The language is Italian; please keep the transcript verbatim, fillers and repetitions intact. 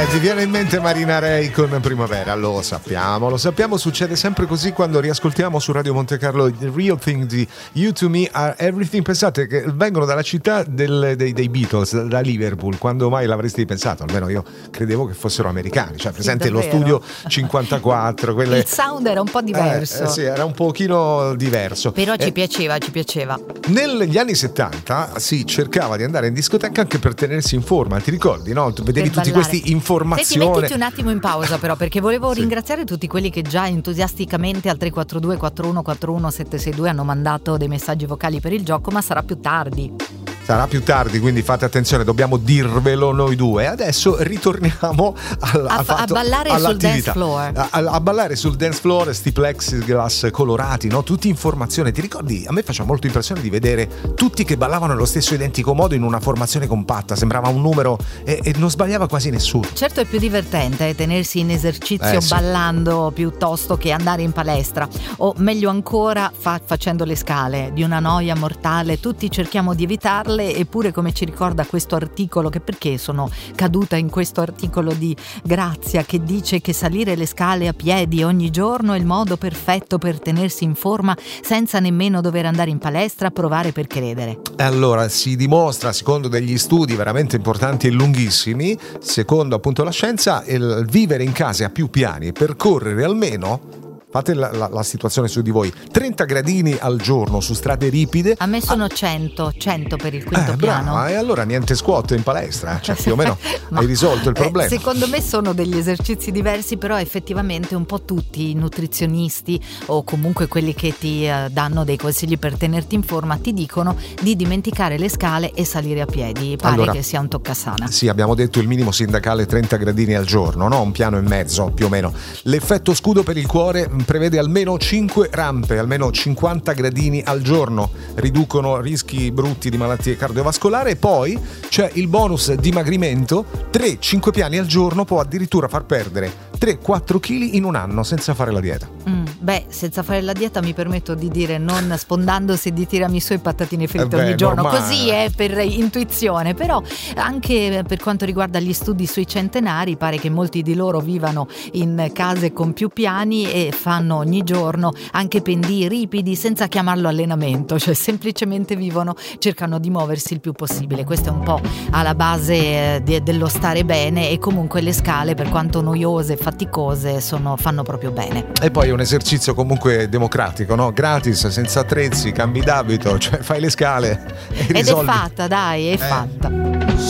Eh, ti viene in mente Marina Ray con Primavera, lo sappiamo, lo sappiamo, succede sempre così quando riascoltiamo su Radio Monte Carlo The Real Thing di You to Me Are Everything. Pensate che vengono dalla città del, dei, dei Beatles, da Liverpool, quando mai l'avresti pensato? Almeno io credevo che fossero americani, cioè presente sì, lo studio cinquantaquattro, quelle... il sound era un po' diverso. Eh, eh, sì, era un pochino diverso. Però ci eh, piaceva, ci piaceva. Negli anni settanta si cercava di andare in discoteca anche per tenersi in forma, ti ricordi, no? Tu vedevi Per tutti ballare. questi informazioni. Senti, mettiti un attimo in pausa però, perché volevo Sì. ringraziare tutti quelli che già entusiasticamente al tre quattro due quattro uno quattro uno sette sei due hanno mandato dei messaggi vocali per il gioco, ma sarà più tardi. Sarà più tardi, quindi fate attenzione, dobbiamo dirvelo noi due. Adesso ritorniamo al, a, al fa- fatto, a ballare sul dance floor. A, a, a ballare sul dance floor, sti plexiglass colorati, no? Tutti informazione. Ti ricordi? A me faceva molto impressione di vedere tutti che ballavano nello stesso identico modo in una formazione compatta, sembrava un numero e, e non sbagliava quasi nessuno. Certo è più divertente eh, tenersi in esercizio Eh, sì. ballando piuttosto che andare in palestra, o meglio ancora fa- facendo le scale di una noia mortale. Tutti cerchiamo di evitarle, eppure come ci ricorda questo articolo, che perché sono caduta in questo articolo di Grazia che dice che salire le scale a piedi ogni giorno è il modo perfetto per tenersi in forma senza nemmeno dover andare in palestra a provare per credere. Allora, si dimostra, secondo degli studi veramente importanti e lunghissimi, secondo appunto la scienza, il vivere in case a più piani, percorrere almeno, fate la, la, la situazione su di voi, trenta gradini al giorno su strade ripide. A me sono cento, cento per il quinto eh, piano. brava, e allora niente squat in palestra, cioè più o meno Ma, hai risolto il eh, problema. Secondo me sono degli esercizi diversi, però effettivamente un po' tutti i nutrizionisti o comunque quelli che ti eh, danno dei consigli per tenerti in forma ti dicono di dimenticare le scale e salire a piedi. Pare Allora, che sia un toccasana. Sì, abbiamo detto il minimo sindacale trenta gradini al giorno, no? Un piano e mezzo più o meno. L'effetto scudo per il cuore prevede almeno cinque rampe, almeno cinquanta gradini al giorno, riducono rischi brutti di malattie cardiovascolari. E poi c'è il bonus dimagrimento, tre cinque piani al giorno può addirittura far perdere tre quattro chili in un anno senza fare la dieta. Mm, beh, senza fare la dieta mi permetto di dire, non sfondandosi di tiramisù e patatine fritte Eh beh, ogni giorno, normale. così è per intuizione. Però anche per quanto riguarda gli studi sui centenari, pare che molti di loro vivano in case con più piani e fanno ogni giorno anche pendii ripidi senza chiamarlo allenamento, cioè semplicemente vivono, cercano di muoversi il più possibile. Questo è un po' alla base de- dello stare bene, e comunque le scale, per quanto noiose e faticose, sono, fanno proprio bene. E poi è un esercizio comunque democratico, no? Gratis, senza attrezzi, cambi d'abito, cioè fai le scale e Ed risolvi. è fatta, dai, è Eh. fatta.